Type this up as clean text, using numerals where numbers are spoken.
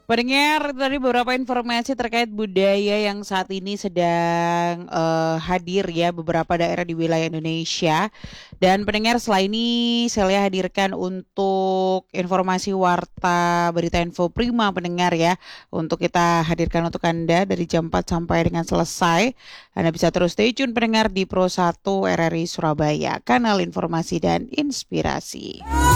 Pendengar, tadi beberapa informasi terkait budaya yang saat ini sedang hadir ya beberapa daerah di wilayah Indonesia. Dan pendengar, setelah ini saya hadirkan untuk informasi warta berita info prima pendengar ya. Untuk kita hadirkan untuk Anda dari jam 4 sampai dengan selesai. Anda bisa terus stay tune pendengar di Pro 1 RRI Surabaya, kanal informasi dan inspirasi.